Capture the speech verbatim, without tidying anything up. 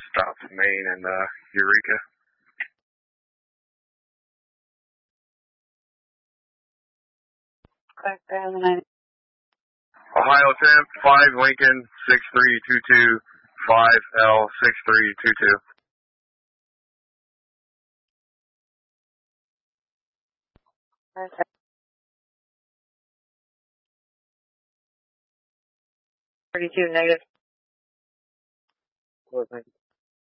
stops Maine and uh, Eureka. Ohio temp, five Lincoln, six three two two, five L six three two two. Okay. thirty-two negative. Well, thank you.